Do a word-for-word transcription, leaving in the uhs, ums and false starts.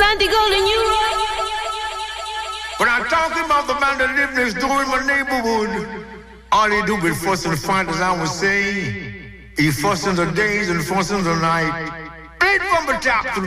Plenty gold in you. When I'm talking about the man that live next door in my neighborhood, all he do is fuss and fight, as I was saying. He fuss in the days and fuss in the night. Right from the top to the